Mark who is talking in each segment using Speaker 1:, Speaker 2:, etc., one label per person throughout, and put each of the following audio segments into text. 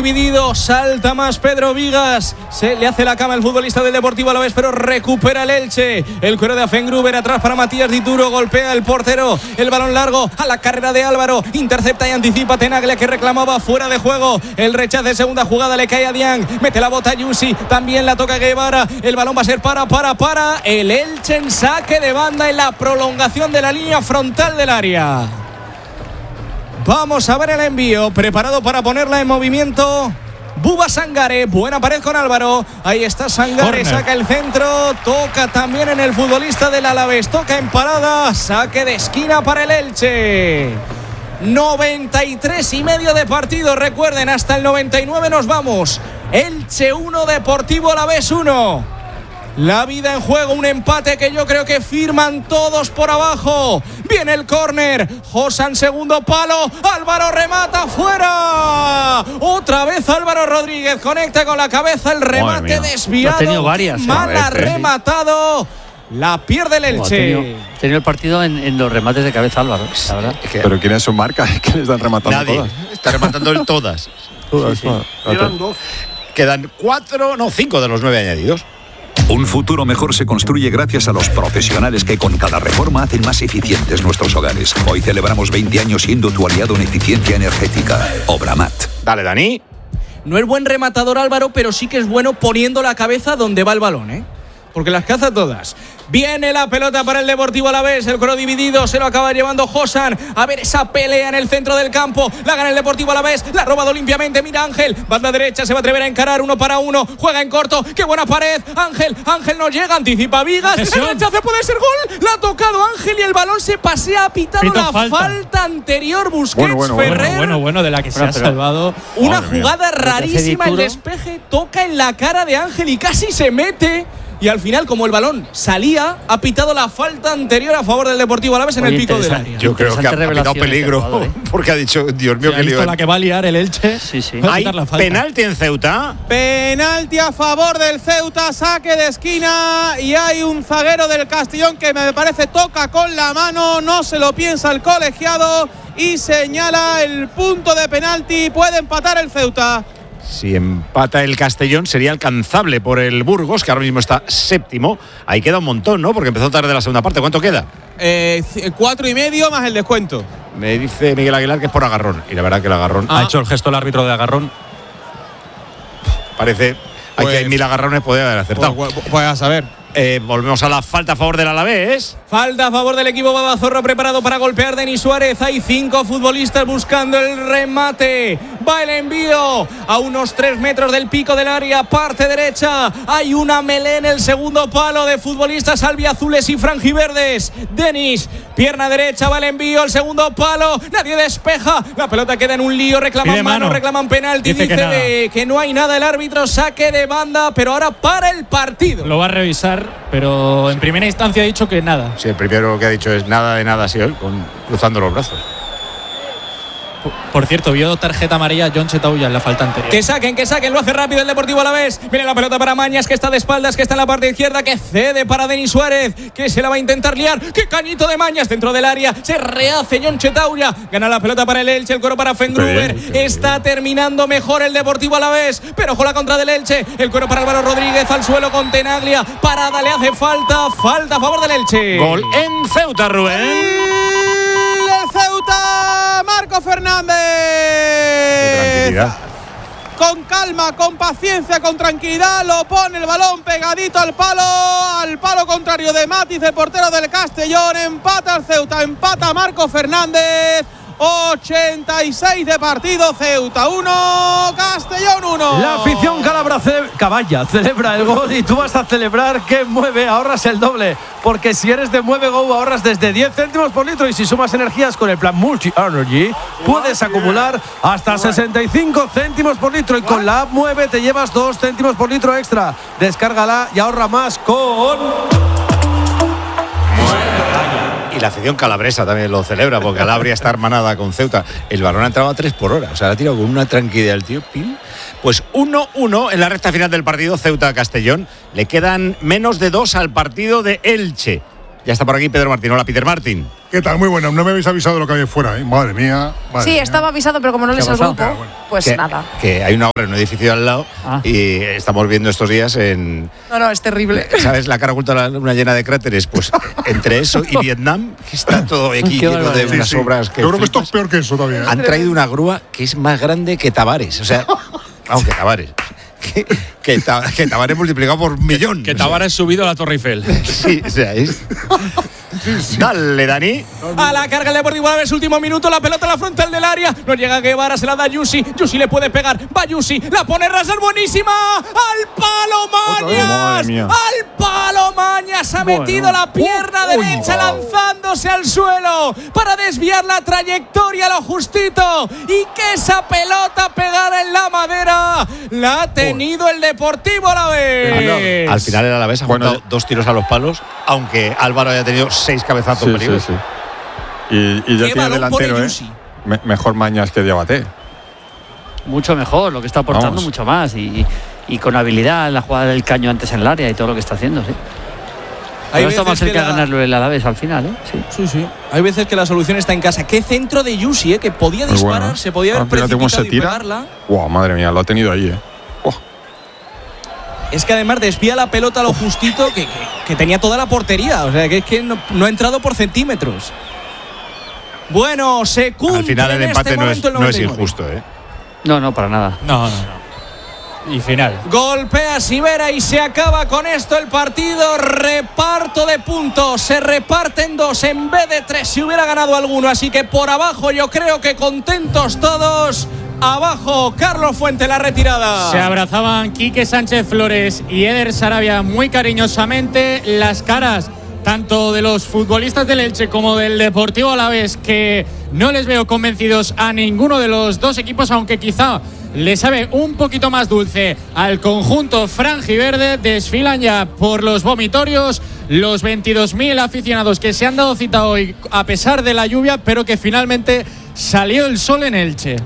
Speaker 1: Dividido, salta más Pedro Vigas, se le hace la cama el futbolista del Deportivo Alavés, pero recupera el Elche. El cuero de Afengruber atrás para Matías Dituro, golpea el portero, el balón largo a la carrera de Álvaro, intercepta y anticipa Tenaglia, que reclamaba fuera de juego. El rechazo de segunda jugada le cae a Diang, mete la bota a Yusi, también la toca Guevara. El balón va a ser para el Elche en saque de banda en la prolongación de la línea frontal del área. Vamos a ver el envío, preparado para ponerla en movimiento Buba Sangare, buena pared con Álvaro, ahí está Sangare, corner. Saca el centro, toca también en el futbolista del Alavés, toca en parada, saque de esquina para el Elche. 93,5 de partido, recuerden, hasta el 99 nos vamos. Elche 1, Deportivo Alavés 1. La vida en juego, un empate que yo creo que firman todos por abajo. Viene el córner, Josan, segundo palo, Álvaro remata fuera. Otra vez Álvaro Rodríguez conecta con la cabeza, el remate desviado.
Speaker 2: Ha tenido varias.
Speaker 1: Mal ha rematado. La pierde el Elche.
Speaker 2: Ha tenido el partido en los remates de cabeza Álvaro, la verdad.
Speaker 3: Pero ¿quién es su marca? ¿Qué le están rematando?
Speaker 4: Nadie.
Speaker 3: Todas?
Speaker 4: Está rematando él todas.
Speaker 3: Todas.
Speaker 2: Sí.
Speaker 4: Quedan 5 de los 9 añadidos.
Speaker 5: Un futuro mejor se construye gracias a los profesionales que con cada reforma hacen más eficientes nuestros hogares. Hoy celebramos 20 años siendo tu aliado en eficiencia energética. Obramat.
Speaker 4: Dale, Dani.
Speaker 1: No es buen rematador Álvaro, pero sí que es bueno poniendo la cabeza donde va el balón, porque las caza todas. Viene la pelota para el Deportivo Alavés, el coro dividido, se lo acaba llevando Josan. A ver esa pelea en el centro del campo, la gana el Deportivo Alavés, la ha robado limpiamente, mira Ángel, banda derecha, se va a atrever a encarar 1 para 1, juega en corto, qué buena pared, Ángel no llega, anticipa Vigas, el rechace puede ser gol, la ha tocado Ángel y el balón se pasea, ha pitado la falta anterior, Busquets, Ferrer.
Speaker 6: Bueno, de la que se ha salvado.
Speaker 1: Una jugada rarísima, el despeje toca en la cara de Ángel y casi se mete. Y al final, como el balón salía, ha pitado la falta anterior a favor del Deportivo Alavés en el pico del área.
Speaker 4: Yo creo que ha pitado peligro, porque ha dicho, Dios mío,
Speaker 6: qué lío. La que va a liar el Elche.
Speaker 2: Sí.
Speaker 4: Hay penalti en Ceuta.
Speaker 7: Penalti a favor del Ceuta, saque de esquina, y hay un zaguero del Castellón que me parece toca con la mano, no se lo piensa el colegiado y señala el punto de penalti. Puede empatar el Ceuta.
Speaker 4: Si empata el Castellón sería alcanzable por el Burgos, que ahora mismo está séptimo. Ahí queda un montón, ¿no? Porque empezó tarde la segunda parte. ¿Cuánto queda?
Speaker 7: 4,5 más el descuento.
Speaker 4: Me dice Miguel Aguilar que es por agarrón. Y la verdad que el agarrón…
Speaker 6: Ha hecho el gesto el árbitro de agarrón.
Speaker 4: Parece… Aquí hay 1000 agarrones, podría haber acertado.
Speaker 7: Pues a saber.
Speaker 4: Volvemos a la falta a favor del Alavés.
Speaker 1: Falta a favor del equipo Babazorro, preparado para golpear Denis Suárez. Hay 5 futbolistas buscando el remate. Va el envío a unos 3 metros del pico del área, parte derecha. Hay una melé en el segundo palo de futbolistas albiazules y franjiverdes. Denis, pierna derecha, va el envío, el segundo palo. Nadie despeja. La pelota queda en un lío. Reclaman mano, reclaman penalti. Dice que no hay nada el árbitro. Saque de banda, pero ahora para el partido.
Speaker 6: Lo va a revisar, pero en primera instancia ha dicho que nada.
Speaker 4: Sí, el primero que ha dicho es nada de nada, ha sido él, cruzando los brazos.
Speaker 6: Por cierto, vio tarjeta amarilla a John Chetauya en la falta anterior.
Speaker 1: Que saquen, lo hace rápido el Deportivo Alavés. Viene la pelota para Mañas, que está de espaldas, que está en la parte izquierda, que cede para Denis Suárez, que se la va a intentar liar. ¡Qué cañito de Mañas dentro del área! Se rehace John Chetauya. Gana la pelota para el Elche, el coro para Fengruber. Está terminando mejor el Deportivo Alavés, pero ojo la contra del Elche. El coro para Álvaro Rodríguez, al suelo con Tenaglia. Parada, le hace falta a favor del Elche.
Speaker 4: Gol en Ceuta, Rubén.
Speaker 7: El Ceuta, Marco Fernández.
Speaker 4: Tranquilidad.
Speaker 7: Con calma, con paciencia, con tranquilidad, lo pone el balón pegadito al palo contrario de Matiz, el portero del Castellón. Empata el Ceuta, empata Marco Fernández. 86 de partido, Ceuta 1, Castellón 1.
Speaker 8: La afición caballa celebra el gol y tú vas a celebrar que mueve, ahorras el doble, porque si eres de Mueve Go ahorras desde 10 céntimos por litro y si sumas energías con el plan Multi Energy puedes acumular hasta 65 céntimos por litro y con la app Mueve te llevas 2 céntimos por litro extra. Descárgala y ahorra más con…
Speaker 4: Y la afición calabresa también lo celebra, porque Calabria está hermanada con Ceuta. El balón ha entrado a 3 por hora. O sea, la ha tirado con una tranquilidad el tío. ¡Pim! Pues 1-1 en la recta final del partido Ceuta-Castellón. Le quedan menos de 2 al partido de Elche. Ya está por aquí Pedro Martín. Hola, Peter Martín.
Speaker 9: ¿Qué tal? Muy bueno. No me habéis avisado de lo que había fuera, ¿eh? Madre mía.
Speaker 10: Sí, estaba avisado, pero como no lees el grupo, pues nada.
Speaker 4: Que hay una obra en un edificio al lado y estamos viendo estos días en...
Speaker 10: No, es terrible.
Speaker 4: ¿Sabes? La cara oculta de la luna llena de cráteres. Pues entre eso y Vietnam, que está todo aquí lleno de unas obras que...
Speaker 9: Yo creo que esto es peor que eso todavía.
Speaker 4: Han traído una grúa que es más grande que Tavares. O sea, aunque Tavares... Que Tavares multiplicado por millón.
Speaker 11: Que Tavares subido a la Torre Eiffel.
Speaker 4: Sí, o sea, es... Dale, Dani.
Speaker 1: A la carga el Deportivo Alavés, último minuto, la pelota a la frontal del área. No llega Guevara, se la da Yusi. Yusi le puede pegar. Va Yusi, la pone Rasar, buenísima. ¡Al palo Mañas! ¡Al palo Mañas! Ha metido la pierna derecha lanzándose al suelo para desviar la trayectoria lo justito. Y que esa pelota pegara en la madera. La ha tenido el Deportivo Alavés.
Speaker 4: Al final el Alavés ha montado 2 tiros a los palos, aunque Álvaro haya tenido 6 cabezazos peligros.
Speaker 3: Sí. Y ya tiene delantero, mejor Mañas que Diabaté.
Speaker 2: Mucho mejor, lo que está aportando mucho más. Y con habilidad, la jugada del caño antes en el área y todo lo que está haciendo, sí. Pero está más cerca de ganarlo el Alavés al final, ¿eh?
Speaker 1: Sí. Hay veces que la solución está en casa. Qué centro de Yusi, ¿eh? Que podía disparar, se podía haber precipitado y pegarla.
Speaker 3: Wow, madre mía, lo ha tenido ahí, ¿eh?
Speaker 1: Es que además desvía la pelota a lo justito que tenía toda la portería. O sea, que es que no ha entrado por centímetros. Bueno, se cumple.
Speaker 4: Al final el empate no es injusto, ¿eh?
Speaker 2: No, para nada.
Speaker 6: No. Y final.
Speaker 1: Golpea Sivera y se acaba con esto el partido. Reparto de puntos. Se reparten 2 en vez de 3 si hubiera ganado alguno. Así que por abajo yo creo que contentos todos. Abajo, Carlos Fuente, la retirada.
Speaker 6: Se abrazaban Quique Sánchez Flores y Eder Sarabia muy cariñosamente. Las caras tanto de los futbolistas del Elche como del Deportivo Alavés, que no les veo convencidos a ninguno de los dos equipos, aunque quizá le sabe un poquito más dulce al conjunto franjiverde. Desfilan ya por los vomitorios los 22.000 aficionados que se han dado cita hoy a pesar de la lluvia, pero que finalmente salió el sol en Elche.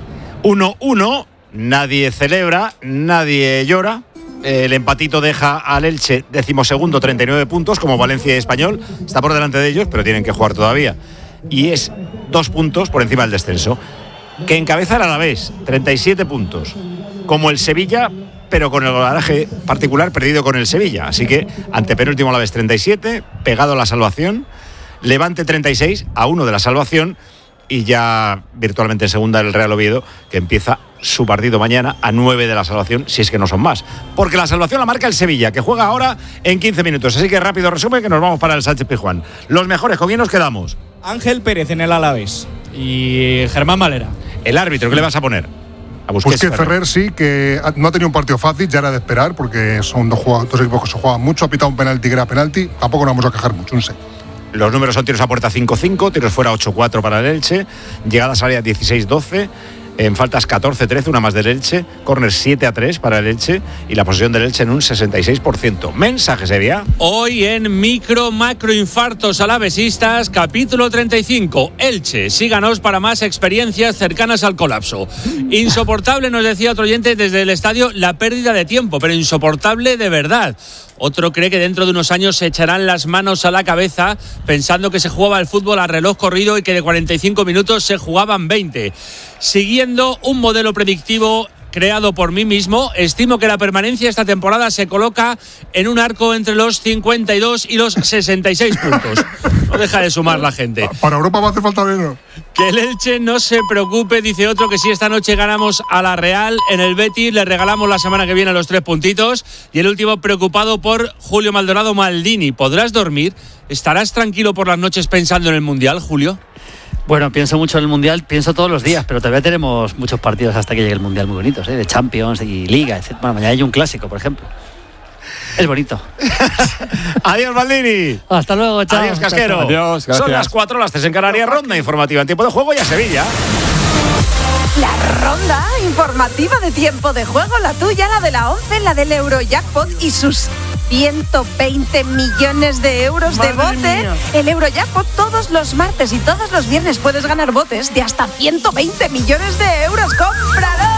Speaker 4: 1-1, nadie celebra, nadie llora. El empatito deja al Elche 12º, 39 puntos, como Valencia y Español. Está por delante de ellos, pero tienen que jugar todavía. Y es 2 puntos por encima del descenso. Que encabeza el Alavés, 37 puntos. Como el Sevilla, pero con el golaje particular perdido con el Sevilla. Así que antepenúltimo Alavés 37, pegado a la salvación. Levante 36, a 1 de la salvación. Y ya virtualmente en segunda el Real Oviedo, que empieza su partido mañana a 9 de la salvación, si es que no son más. Porque la salvación la marca el Sevilla, que juega ahora en 15 minutos. Así que rápido resumen, que nos vamos para el Sánchez-Pizjuán. Los mejores, ¿con quién nos quedamos?
Speaker 1: Ángel Pérez en el Alavés.
Speaker 6: Y Germán Valera.
Speaker 4: El árbitro, ¿qué le vas a poner? A
Speaker 9: Busquets Ferrer, sí, que no ha tenido un partido fácil, ya era de esperar, porque son dos equipos que se juegan mucho. Ha pitado un penalti que era penalti, tampoco nos vamos a quejar mucho, un 6.
Speaker 4: Los números son tiros a puerta 5-5, tiros fuera 8-4 para el Elche, llegadas a área 16-12, en faltas 14-13, una más del Elche, córner 7-3 para el Elche y la posesión del Elche en un 66%. Mensajes, Evia.
Speaker 11: Hoy en macroinfartos alavesistas, capítulo 35. Elche, síganos para más experiencias cercanas al colapso. Insoportable, nos decía otro oyente desde el estadio, la pérdida de tiempo, pero insoportable de verdad. Otro cree que dentro de unos años se echarán las manos a la cabeza pensando que se jugaba el fútbol a reloj corrido y que de 45 minutos se jugaban 20. Siguiendo un modelo predictivo creado por mí mismo, estimo que la permanencia esta temporada se coloca en un arco entre los 52 y los 66 puntos. No deja de sumar la gente.
Speaker 9: Para Europa va a hacer falta menos.
Speaker 11: Que el Elche no se preocupe, dice otro, que si esta noche ganamos a la Real en el Betis, le regalamos la semana que viene los 3 puntitos. Y el último preocupado por Julio Maldonado Maldini. ¿Podrás dormir? ¿Estarás tranquilo por las noches pensando en el Mundial, Julio?
Speaker 2: Bueno, pienso mucho en el Mundial, pienso todos los días, pero todavía tenemos muchos partidos hasta que llegue el Mundial muy bonitos, de Champions y Liga, etc. Bueno, mañana hay un clásico, por ejemplo. Es bonito.
Speaker 4: Adiós, Maldini.
Speaker 2: Hasta luego, chao.
Speaker 4: Adiós, Casquero.
Speaker 3: Adiós, gracias.
Speaker 4: Son las 4, las 3 en Canarias, ronda informativa en tiempo de juego y a Sevilla.
Speaker 10: La ronda informativa de tiempo de juego, la tuya, la de la 11, la del Eurojackpot y sus 120 millones de euros de bote. El Eurojackpot todos los martes y todos los viernes puedes ganar botes de hasta 120 millones de euros. ¡Cómpralo!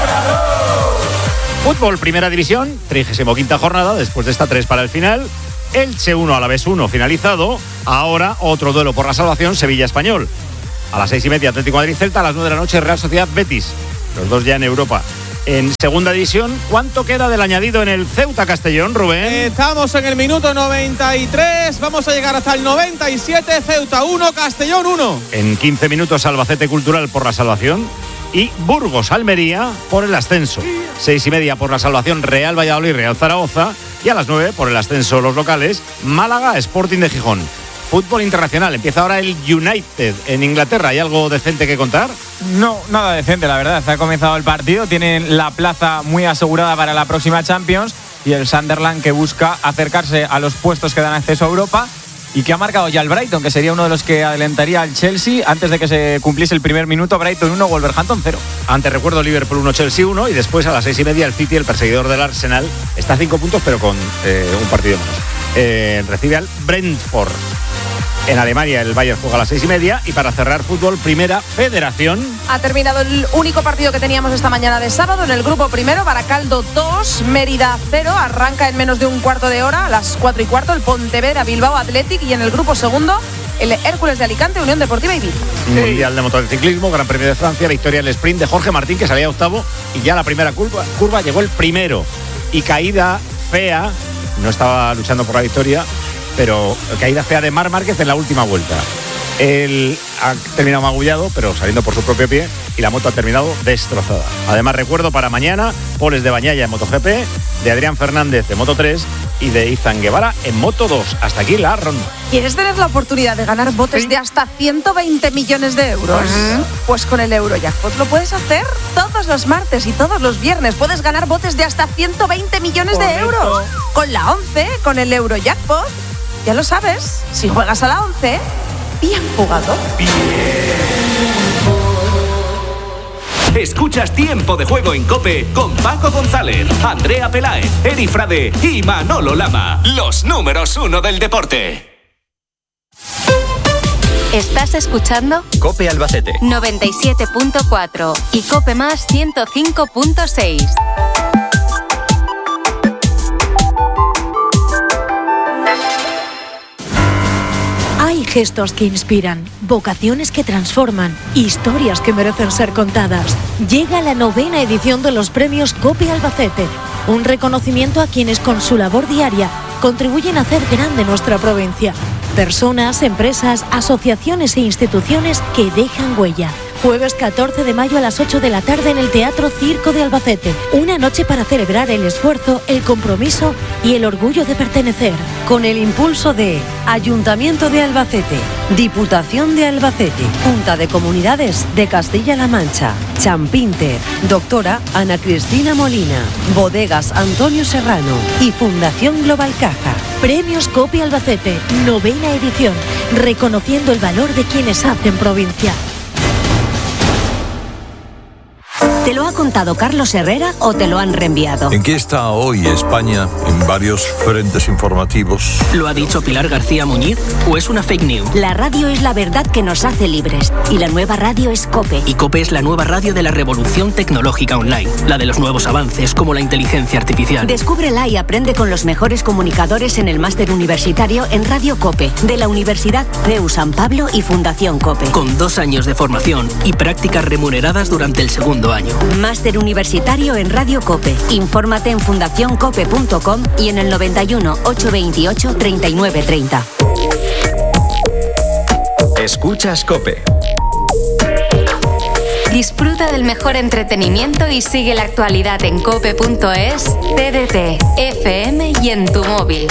Speaker 4: Fútbol, primera división, 35ª jornada, después de esta 3 para el final. Elche 1, Alavés 1, finalizado. Ahora otro duelo por la salvación, Sevilla-Español. A las 6:30, Atlético Madrid-Celta. A las 9 de la noche, Real Sociedad-Betis. Los dos ya en Europa. En segunda división, ¿cuánto queda del añadido en el Ceuta-Castellón, Rubén?
Speaker 7: Estamos en el minuto 93, vamos a llegar hasta el 97, Ceuta 1, Castellón 1.
Speaker 4: En 15 minutos, Albacete Cultural por la salvación y Burgos-Almería por el ascenso. 6:30 por la salvación, Real Valladolid-Real Zaragoza, y a las 9 por el ascenso los locales, Málaga-Sporting de Gijón. Fútbol internacional, empieza ahora el United en Inglaterra. ¿Hay algo decente que contar?
Speaker 12: No, nada decente, la verdad. Ha comenzado el partido, tienen la plaza muy asegurada para la próxima Champions y el Sunderland que busca acercarse a los puestos que dan acceso a Europa y que ha marcado ya el Brighton, que sería uno de los que adelantaría al Chelsea antes de que se cumpliese el primer minuto. Brighton 1, Wolverhampton 0.
Speaker 4: Antes recuerdo Liverpool 1, Chelsea 1 y después a las 6:30 el City, el perseguidor del Arsenal, está a 5 puntos pero con un partido menos. Recibe al Brentford. En Alemania el Bayern juega a las 6:30 y para cerrar fútbol, Primera Federación.
Speaker 10: Ha terminado el único partido que teníamos esta mañana de sábado en el grupo primero. Baracaldo 2, Mérida 0. Arranca en menos de un cuarto de hora a las 4:15 el Pontevedra Bilbao Athletic y en el grupo segundo el Hércules de Alicante Unión Deportiva Ibiza.
Speaker 4: Mundial de motociclismo, Gran Premio de Francia, victoria en el sprint de Jorge Martín que salía octavo y ya la primera curva llegó el primero y caída fea, no estaba luchando por la victoria, pero caída fea de Marc Márquez en la última vuelta. Él ha terminado magullado, pero saliendo por su propio pie, y la moto ha terminado destrozada. Además, recuerdo para mañana, poles de Bañaya en MotoGP, de Adrián Fernández de Moto3 y de Izan Guevara en Moto2. Hasta aquí la ronda.
Speaker 10: ¿Quieres tener la oportunidad de ganar botes de hasta 120 millones de euros? Pues con el Eurojackpot lo puedes hacer todos los martes y todos los viernes. Puedes ganar botes de hasta 120 millones de euros. Con la 11, con el Eurojackpot. Ya lo sabes, si juegas a la 11, bien jugado.
Speaker 13: Escuchas Tiempo de Juego en COPE con Paco González, Andrea Peláez, Eri Frade y Manolo Lama. Los números 1 del deporte.
Speaker 14: ¿Estás escuchando?
Speaker 15: COPE Albacete
Speaker 14: 97.4 y COPE Más 105.6.
Speaker 16: Hay gestos que inspiran, vocaciones que transforman, historias que merecen ser contadas. Llega la 9ª edición de los premios COPE Albacete, un reconocimiento a quienes con su labor diaria contribuyen a hacer grande nuestra provincia. Personas, empresas, asociaciones e instituciones que dejan huella. Jueves 14 de mayo a las 8 de la tarde en el Teatro Circo de Albacete. Una noche para celebrar el esfuerzo, el compromiso y el orgullo de pertenecer.
Speaker 17: Con el impulso de Ayuntamiento de Albacete, Diputación de Albacete, Junta de Comunidades de Castilla-La Mancha, Champinter, Doctora Ana Cristina Molina, Bodegas Antonio Serrano y Fundación Global Caja.
Speaker 16: Premios COPE Albacete, 9ª edición, reconociendo el valor de quienes hacen provincia.
Speaker 17: ¿Te lo ha contado Carlos Herrera o te lo han reenviado?
Speaker 18: ¿En qué está hoy España en varios frentes informativos?
Speaker 19: ¿Lo ha dicho Pilar García Muñiz o es una fake news?
Speaker 17: La radio es la verdad que nos hace libres y la nueva radio es COPE.
Speaker 19: Y COPE es la nueva radio de la revolución tecnológica online, la de los nuevos avances como la inteligencia artificial.
Speaker 17: Descúbrela y aprende con los mejores comunicadores en el máster universitario en Radio COPE de la Universidad CEU San Pablo y Fundación COPE.
Speaker 19: Con 2 años de formación y prácticas remuneradas durante el segundo año.
Speaker 17: Máster universitario en Radio COPE. Infórmate en fundacioncope.com y en el 91 828 3930.
Speaker 15: Escuchas COPE.
Speaker 14: Disfruta del mejor entretenimiento y sigue la actualidad en cope.es, TDT, FM y en tu móvil.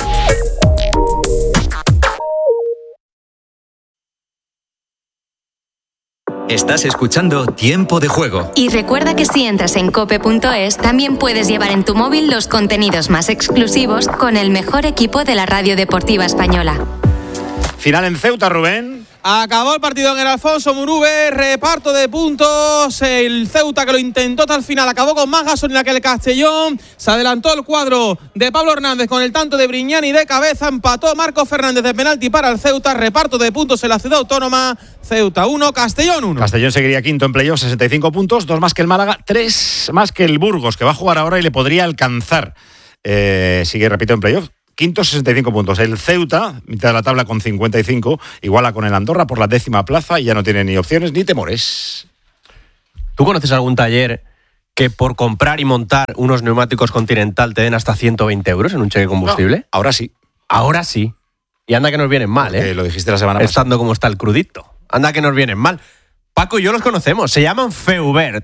Speaker 15: Estás escuchando Tiempo de Juego.
Speaker 14: Y recuerda que si entras en cope.es, también puedes llevar en tu móvil los contenidos más exclusivos con el mejor equipo de la radio deportiva española.
Speaker 4: Final en Ceuta, Rubén.
Speaker 7: Acabó el partido en el Alfonso Murube, reparto de puntos. El Ceuta, que lo intentó hasta el final, acabó con más gasolina que el Castellón. Se adelantó el cuadro de Pablo Hernández con el tanto de Brignani de cabeza. Empató Marco Fernández de penalti para el Ceuta. Reparto de puntos en la Ciudad Autónoma. Ceuta 1, Castellón 1.
Speaker 4: Castellón seguiría quinto en playoff, 65 puntos, 2 más que el Málaga, 3 más que el Burgos, que va a jugar ahora y le podría alcanzar. Sigue, repito, en playoff. quinto 65 puntos. El Ceuta, mitad de la tabla con 55, iguala con el Andorra por la 10ª plaza y ya no tiene ni opciones ni temores.
Speaker 20: ¿Tú conoces algún taller que por comprar y montar unos neumáticos Continental te den hasta 120 euros en un cheque combustible?
Speaker 4: No, ahora sí.
Speaker 20: Ahora sí. Y anda que nos vienen mal,
Speaker 4: porque lo dijiste la semana pasada.
Speaker 20: Estando como está el crudito. Anda que nos vienen mal. Paco y yo los conocemos. Se llaman Feubert.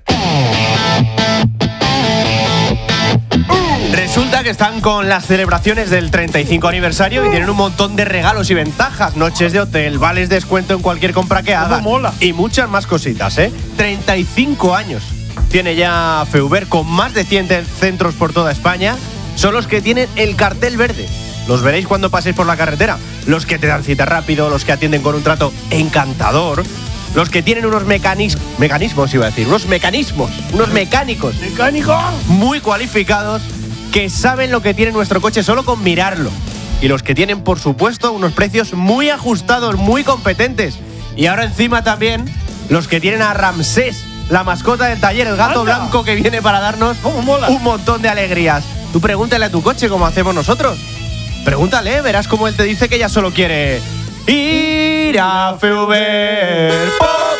Speaker 20: Resulta que están con las celebraciones del 35 aniversario y tienen un montón de regalos y ventajas. Noches de hotel, vales de descuento en cualquier compra que haga.
Speaker 8: Mola.
Speaker 20: Y muchas más cositas, 35 años tiene ya Feubert, con más de 100 centros por toda España. Son los que tienen el cartel verde. Los veréis cuando paséis por la carretera. Los que te dan cita rápido, los que atienden con un trato encantador, los que tienen unos mecanismos, unos mecánicos muy cualificados que saben lo que tiene nuestro coche solo con mirarlo. Y los que tienen, por supuesto, unos precios muy ajustados, muy competentes. Y ahora encima también los que tienen a Ramsés, la mascota del taller, el gato blanco que viene para darnos un montón de alegrías. Tú pregúntale a tu coche como hacemos nosotros. Pregúntale, verás cómo él te dice que ya solo quiere ir a Feubert.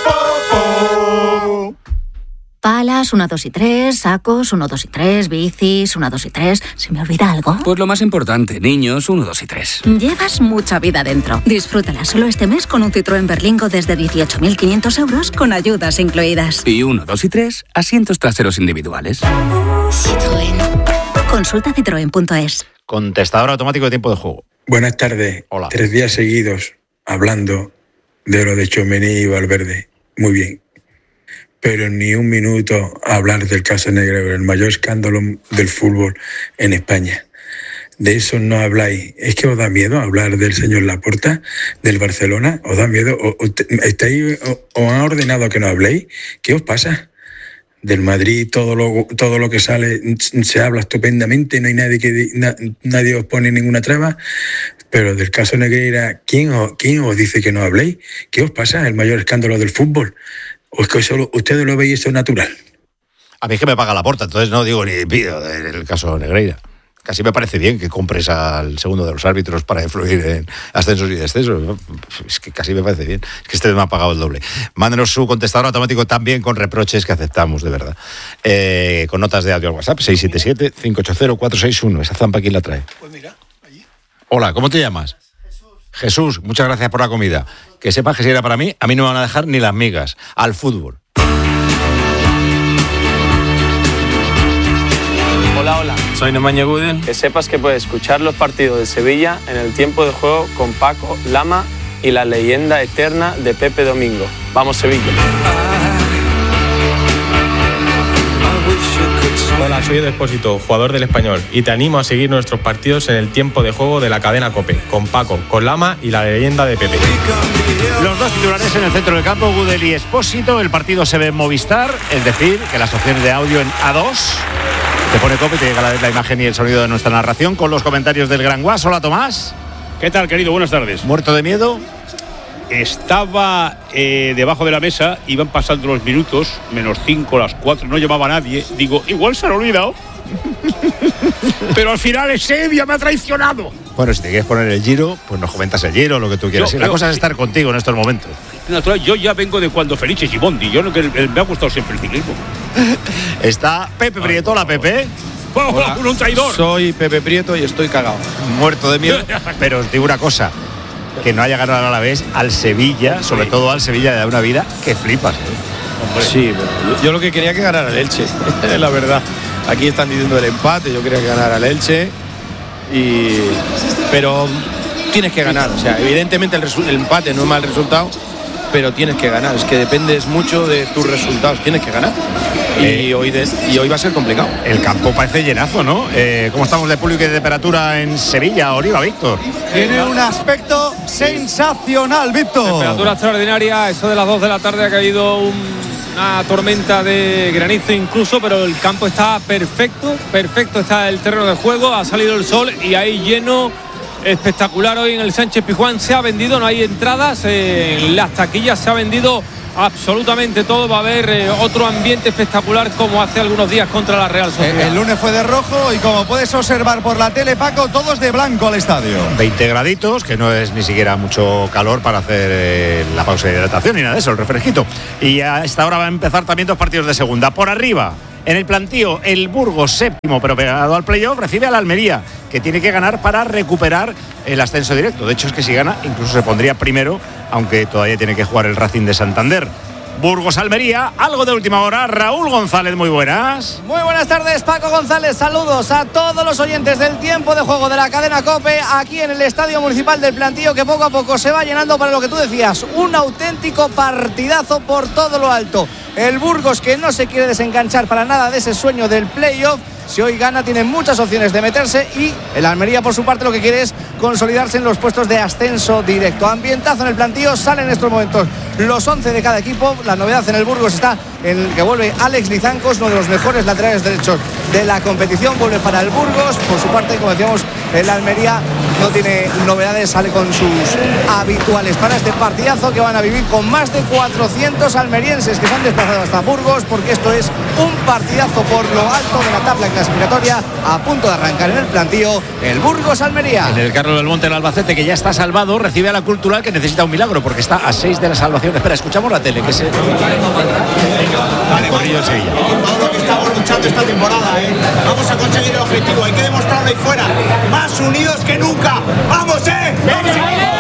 Speaker 21: Palas, 1, 2 y 3, sacos, 1, 2 y 3, bicis, 1, 2 y 3. ¿Se me olvida algo?
Speaker 22: Pues lo más importante, niños, 1, 2 y 3.
Speaker 21: Llevas mucha vida dentro. Disfrútala solo este mes con un Citroën Berlingo desde 18.500 euros con ayudas incluidas.
Speaker 22: Y 1, 2 y 3, asientos traseros individuales.
Speaker 21: Citroën. Consulta citroen.es.
Speaker 4: Contestador automático de tiempo de juego.
Speaker 23: Buenas tardes.
Speaker 4: Hola.
Speaker 23: 3 días seguidos hablando de lo de Tchouaméni y Valverde. Muy bien. Pero ni un minuto hablar del caso Negreira, el mayor escándalo del fútbol en España. De eso no habláis. ¿Es que os da miedo hablar del señor Laporta, del Barcelona? ¿Os da miedo? ¿Os han ordenado que no habléis? ¿Qué os pasa? Del Madrid, todo lo que sale se habla estupendamente, no hay nadie os pone ninguna traba. Pero del caso Negreira, ¿quién os dice que no habléis? ¿Qué os pasa? El mayor escándalo del fútbol. ¿O es que solo ustedes lo veis eso natural?
Speaker 4: A mí es que me paga Laporta, entonces no digo ni pido del caso Negreira. Casi me parece bien que compres al segundo de los árbitros para influir en ascensos y descensos. Es que casi me parece bien. Es que este me ha pagado el doble. Mándenos su contestador automático también con reproches que aceptamos, de verdad. Con notas de audio al WhatsApp, 677-580-461. Esa zampa, ¿quién la trae?
Speaker 23: Pues mira, allí.
Speaker 4: Hola, ¿cómo te llamas? Jesús, muchas gracias por la comida. Que sepas que si era para mí, a mí no me van a dejar ni las migas. Al fútbol.
Speaker 24: Hola, soy Nemanja Guden. Que sepas que puedes escuchar los partidos de Sevilla en el tiempo de juego con Paco, Lama y la leyenda eterna de Pepe Domingo. ¡Vamos, Sevilla!
Speaker 25: Hola, soy Edu Expósito, jugador del Español, y te animo a seguir nuestros partidos en el tiempo de juego de la cadena COPE, con Paco, con Lama y la leyenda de Pepe.
Speaker 4: Los dos titulares en el centro del campo, Gudel y Expósito. El partido se ve en Movistar, es decir, que las opciones de audio en A2. Te pone COPE y te llega la imagen y el sonido de nuestra narración con los comentarios del Gran Guas. Hola, Tomás.
Speaker 26: ¿Qué tal, querido? Buenas tardes.
Speaker 4: ¿Muerto de miedo?
Speaker 26: Estaba debajo de la mesa, iban pasando los minutos, -5, las 4, no llamaba a nadie. Digo, igual se han olvidado. Pero al final el Sevilla me ha traicionado.
Speaker 4: Bueno, si te quieres poner el Giro, pues nos comentas el Giro, lo que tú quieras. La cosa es estar contigo en estos momentos.
Speaker 26: Natural, yo ya vengo de cuando Felice Gimondi. Yo me ha gustado siempre el ciclismo.
Speaker 4: Está Pepe Prieto. Hola, Pepe.
Speaker 26: Hola. Un traidor.
Speaker 27: Soy Pepe Prieto y estoy cagado.
Speaker 4: Muerto de miedo. Pero os digo una cosa. Que no haya ganado a la vez al Sevilla, sobre todo al Sevilla de una vida que flipas.
Speaker 27: Hombre. Sí, yo lo que quería que ganara el Elche, la verdad. Aquí están diciendo el empate, yo quería que ganara el Elche, pero tienes que ganar. O sea, evidentemente el empate no es mal resultado, pero tienes que ganar. Es que dependes mucho de tus resultados, tienes que ganar. Y hoy va a ser complicado.
Speaker 4: El campo parece llenazo, ¿no? ¿Cómo estamos de público y de temperatura en Sevilla, Oliva, Víctor?
Speaker 28: Tiene un aspecto sensacional, Víctor.
Speaker 29: Temperatura extraordinaria, eso de las 2 de la tarde ha caído una tormenta de granizo incluso, pero el campo está perfecto está el terreno de juego, ha salido el sol y hay lleno espectacular hoy en el Sánchez Pizjuán. Se ha vendido, no hay entradas, en las taquillas se ha vendido absolutamente todo. Va a haber otro ambiente espectacular como hace algunos días contra la Real Sociedad.
Speaker 28: El lunes fue de rojo y como puedes observar por la tele, Paco, todos de blanco al estadio.
Speaker 4: 20 graditos, que no es ni siquiera mucho calor para hacer la pausa de hidratación ni nada de eso, el refresquito. Y a esta hora va a empezar también 2 partidos de segunda. Por arriba, en el plantío, el Burgos, séptimo pero pegado al playoff, recibe al Almería, que tiene que ganar para recuperar el ascenso directo. De hecho, es que si gana, incluso se pondría primero, aunque todavía tiene que jugar el Racing de Santander. Burgos-Almería, algo de última hora. Raúl González, muy buenas.
Speaker 1: Muy buenas tardes, Paco González. Saludos a todos los oyentes del tiempo de juego de la cadena COPE, aquí en el Estadio Municipal del Plantío, que poco a poco se va llenando para lo que tú decías, un auténtico partidazo por todo lo alto. El Burgos, que no se quiere desenganchar para nada de ese sueño del playoff. Si hoy gana, tiene muchas opciones de meterse, y el Almería, por su parte, lo que quiere es consolidarse en los puestos de ascenso directo. Ambientazo en el Plantío, salen en estos momentos los 11 de cada equipo. La novedad en el Burgos está en el que vuelve Alex Lizancos, uno de los mejores laterales derechos de la competición, vuelve para el Burgos. Por su parte, como decíamos, el Almería no tiene novedades, sale con sus habituales para este partidazo que van a vivir con más de 400 almerienses que se han desplazado hasta Burgos, porque esto es un partidazo por lo alto de la tabla clasificatoria, a punto de arrancar en el Plantío, el Burgos-Almería.
Speaker 4: En el Carlos Belmonte, el Albacete, que ya está salvado, recibe a la Cultural, que necesita un milagro porque está a 6 de la salvación. Espera, escuchamos la tele, que se... Corrillo en Sevilla.
Speaker 2: Todo lo que estamos luchando esta temporada, vamos a conseguir el objetivo, hay que demostrarlo ahí fuera, más unidos que nunca. ¡Vamos, ¡Vamos!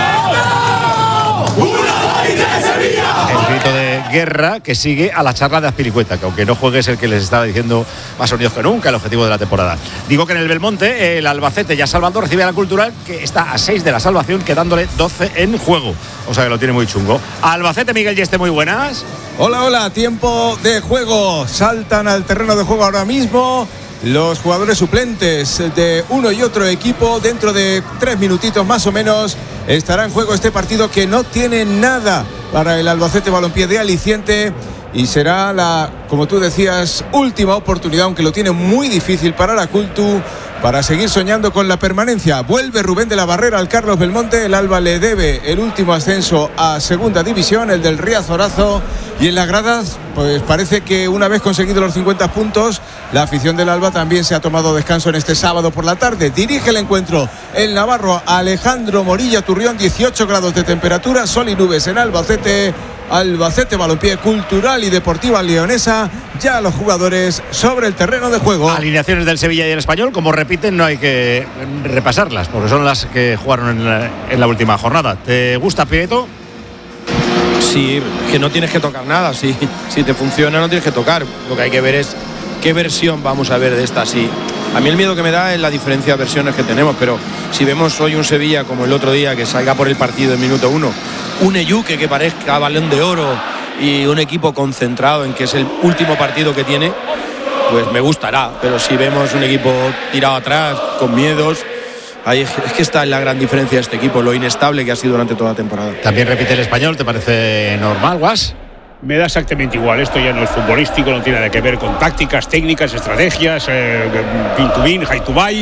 Speaker 4: El grito de guerra que sigue a la charla de Azpilicueta, que aunque no juegue es el que les estaba diciendo más unidos que nunca, el objetivo de la temporada. Digo que en el Belmonte, el Albacete ya salvando recibe a la Cultural, que está a 6 de la salvación, quedándole 12 en juego. O sea que lo tiene muy chungo. Albacete, Miguel Yeste, muy buenas.
Speaker 27: Hola, tiempo de juego. Saltan al terreno de juego ahora mismo los jugadores suplentes de uno y otro equipo. Dentro de 3 minutitos más o menos estará en juego este partido, que no tiene nada para el Albacete Balompié de aliciente, y será la, como tú decías, última oportunidad, aunque lo tiene muy difícil para la Cultu, para seguir soñando con la permanencia. Vuelve Rubén de la Barrera al Carlos Belmonte. El Alba le debe el último ascenso a segunda división, el del Riazorazo, y en las gradas pues parece que una vez conseguido los 50 puntos, la afición del Alba también se ha tomado descanso en este sábado por la tarde. Dirige el encuentro el navarro Alejandro Morilla Turrión. 18 grados de temperatura, sol y nubes en Albacete. Albacete Balompié Cultural y Deportiva Leonesa, ya los jugadores sobre el terreno de juego.
Speaker 4: Alineaciones del Sevilla y el Español, como repiten, no hay que repasarlas, porque son las que jugaron en la última jornada. ¿Te gusta, Prieto?
Speaker 27: Sí, que no tienes que tocar nada. Si te funciona, no tienes que tocar. Lo que hay que ver es qué versión vamos a ver de esta. Sí, a mí el miedo que me da es la diferencia de versiones que tenemos, pero si vemos hoy un Sevilla como el otro día, que salga por el partido en minuto 1, un Eyuque que parezca Balón de Oro y un equipo concentrado en que es el último partido que tiene, pues me gustará. Pero si vemos un equipo tirado atrás, con miedos, ahí es que está la gran diferencia de este equipo, lo inestable que ha sido durante toda la temporada.
Speaker 4: También repite el Español, ¿te parece normal, Guas?
Speaker 26: Me da exactamente igual, esto ya no es futbolístico, no tiene nada que ver con tácticas, técnicas, estrategias, pin to win, high to buy.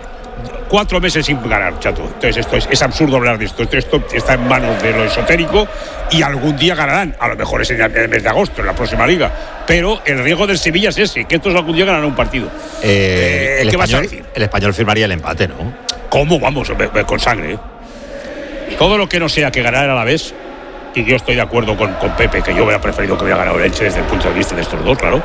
Speaker 26: 4 meses sin ganar, chato. Entonces esto es absurdo hablar de esto. Esto está en manos de lo esotérico, y algún día ganarán. A lo mejor es en el mes de agosto, en la próxima liga. Pero el riesgo del Sevilla es ese, que estos algún día ganarán un partido.
Speaker 4: ¿Qué vas a decir? El Español firmaría el empate, ¿no?
Speaker 26: ¿Cómo? Vamos, con sangre. Todo lo que no sea que ganar a la vez, y yo estoy de acuerdo con Pepe, que yo hubiera preferido que hubiera ganado el Elche desde el punto de vista de estos dos, claro.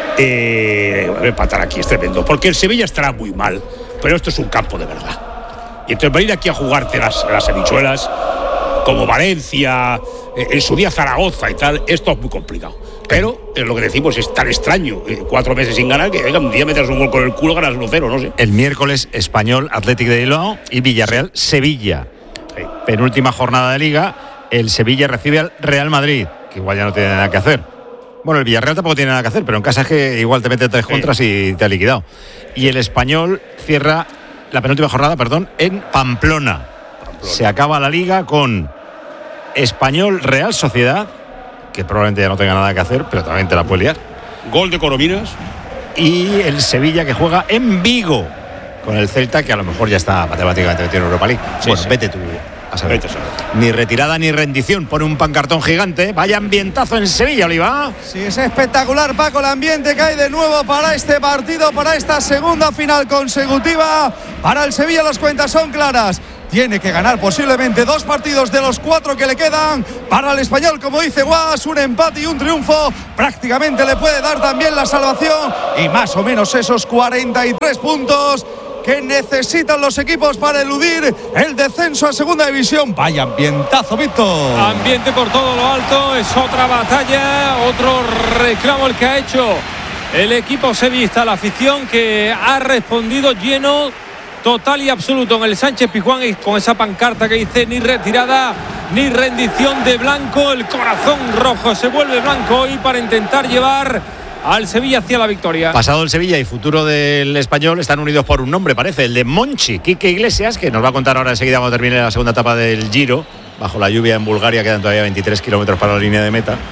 Speaker 26: Empatar aquí es tremendo, porque el Sevilla estará muy mal, pero esto es un campo de verdad. Y entonces venir aquí a jugarte las habichuelas, como Valencia, en su día Zaragoza y tal, esto es muy complicado. Pero es lo que decimos, es tan extraño, 4 meses sin ganar, que venga, un día metas un gol con el culo, ganas 1-0, no sé.
Speaker 4: El miércoles, Español, Athletic de Bilbao y Villarreal, Sevilla. Sí. Penúltima jornada de Liga, el Sevilla recibe al Real Madrid, que igual ya no tiene nada que hacer. Bueno, el Villarreal tampoco tiene nada que hacer, pero en casa es que igual te mete 3 contras y te ha liquidado. Y el Español cierra la penúltima jornada, en Pamplona. Se acaba la Liga con Español Real Sociedad, que probablemente ya no tenga nada que hacer, pero también te la puede liar.
Speaker 26: Gol de Corominas.
Speaker 4: Y el Sevilla, que juega en Vigo con el Celta, que a lo mejor ya está matemáticamente metido en Europa League.
Speaker 26: Sí,
Speaker 4: bueno,
Speaker 26: sí.
Speaker 4: Vete tú A saber. Ni retirada ni rendición. Pone un pancartón gigante. Vaya ambientazo en Sevilla, Oliva.
Speaker 28: Sí, es espectacular, Paco, el ambiente que hay de nuevo para este partido, para esta segunda final consecutiva. Para el Sevilla las cuentas son claras. Tiene que ganar posiblemente 2 partidos de los 4 que le quedan. Para el Español, como dice Guas, un empate y un triunfo prácticamente le puede dar también la salvación y más o menos esos 43 puntos que necesitan los equipos para eludir el descenso a segunda división. Vaya ambientazo, Víctor.
Speaker 29: Ambiente por todo lo alto, es otra batalla, otro reclamo el que ha hecho el equipo sevillista, la afición que ha respondido lleno, total y absoluto en el Sánchez Pizjuán, y con esa pancarta que dice ni retirada ni rendición de Blanco. El corazón rojo se vuelve blanco hoy para intentar llevar al Sevilla hacia la victoria.
Speaker 4: Pasado el Sevilla y futuro del Español están unidos por un nombre, parece, el de Monchi, Quique Iglesias, que nos va a contar ahora enseguida cuando termine la segunda etapa del Giro. Bajo la lluvia en Bulgaria quedan todavía 23 kilómetros para la línea de meta.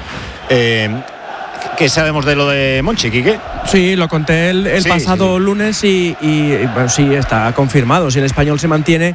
Speaker 4: ¿Qué sabemos de lo de Monchi, Quique?
Speaker 3: Sí, lo conté el pasado lunes y bueno, sí, está confirmado. Si el Español se mantiene,